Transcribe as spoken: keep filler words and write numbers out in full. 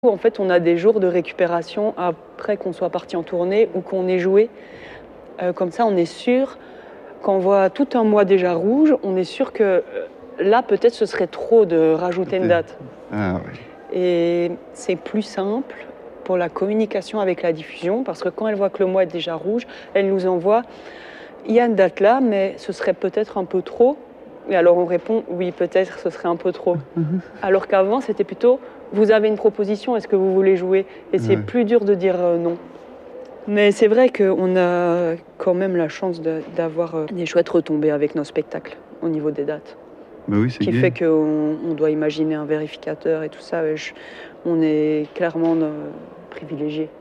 En fait, on a des jours de récupération après qu'on soit parti en tournée ou qu'on ait joué. Euh, comme ça, on est sûr, quand on voit tout un mois déjà rouge, on est sûr que euh, là, peut-être, ce serait trop de rajouter une date. Ah, ouais. Et c'est plus simple pour la communication avec la diffusion, parce que quand elle voit que le mois est déjà rouge, elle nous envoie « il y a une date là, mais ce serait peut-être un peu trop ». Et alors on répond « oui, peut-être, ce serait un peu trop ». Alors qu'avant, c'était plutôt « vous avez une proposition, est-ce que vous voulez jouer ?» Et c'est Ouais. plus dur de dire euh, non. Mais c'est vrai qu'on a quand même la chance de, d'avoir euh, des chouettes retombées avec nos spectacles au niveau des dates. Bah oui, Ce c'est qui gai. fait qu'on on doit imaginer un vérificateur et tout ça. Je- on est clairement euh, privilégiés.